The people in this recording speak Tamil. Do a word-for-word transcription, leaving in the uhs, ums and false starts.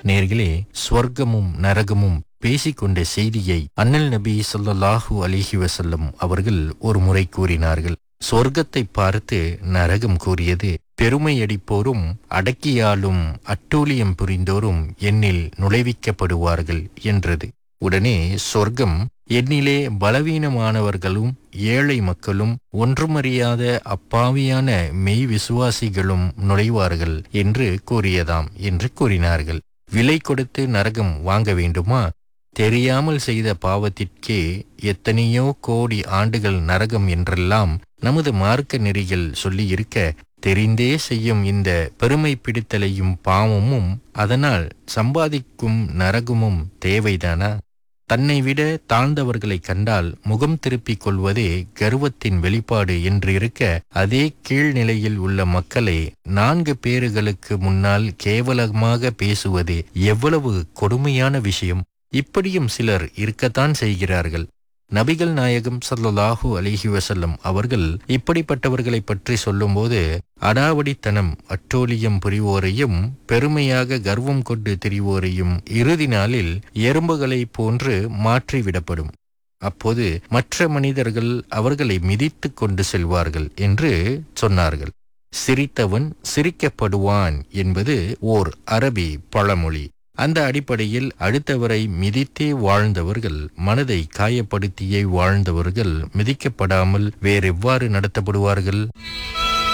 நேர்களே, சொர்க்கமும் நரகமும் பேசிக்கொண்ட செய்தியை அண்ணல் நபி ஸல்லல்லாஹு அலைஹி வஸல்லம் அவர்கள் ஒரு முறை கூறினார்கள். சொர்க்கத்தை பார்த்து நரகம் கூறியது, பெருமையடிப்போரும் அடக்கியாலும் அட்டூழியம் புரிந்தோரும் என்னில் நுழைவிக்கப்படுவார்கள் என்றது. உடனே சொர்க்கம், என்னிலே பலவீனமானவர்களும் ஏழை மக்களும் ஒன்றுமறியாத அப்பாவியான மெய் விசுவாசிகளும் நுழைவார்கள் என்று கூறியதாம் என்று கூறினார்கள். விலை கொடுத்து நரகம் வாங்க வேண்டுமா? தெரியாமல் செய்த பாவத்திற்கே எத்தனையோ கோடி ஆண்டுகள் நரகம் என்றெல்லாம் நமது மார்க்க நெறிகள் சொல்லியிருக்க, தெரிந்தே செய்யும் இந்த பெருமை பிடித்தலையும் பாவமும் அதனால் சம்பாதிக்கும் நரகமும் தேவைதானா? தன்னை விட தாழ்ந்தவர்களை கண்டால் முகம் திருப்பிக் கொள்வதே கர்வத்தின் வெளிப்பாடு என்று இருக்க, அதே கீழ்நிலையில் உள்ள மக்களை நான்கு பேறுகளுக்கு முன்னால் கேவலமாக பேசுவது எவ்வளவு கொடுமையான விஷயம்! இப்படியும் சிலர் இருக்கத்தான் செய்கிறார்கள். நபிகள் நாயகம் ஸல்லல்லாஹு அலைஹி வஸல்லம் அவர்கள் இப்படிப்பட்டவர்களை பற்றி சொல்லும்போது, அடாவடித்தனம் அட்டூழியம் புரிவோரையும் பெருமையாக கர்வம் கொண்டு திரிவோரையும் இறுதி நாளில் எறும்புகளைப் போன்று மாற்றிவிடப்படும். அப்போது மற்ற மனிதர்கள் அவர்களை மிதித்து கொண்டு செல்வார்கள் என்று சொன்னார்கள். சிரித்தவன் சிரிக்கப்படுவான் என்பது ஓர் அரபி பழமொழி. அந்த அடிப்படையில் அடுத்தவரை மிதித்தே வாழ்ந்தவர்கள், மனதை காயப்படுத்தியே வாழ்ந்தவர்கள் மிதிக்கப்படாமல் வேறெவ்வாறு நடத்தப்படுவார்கள்?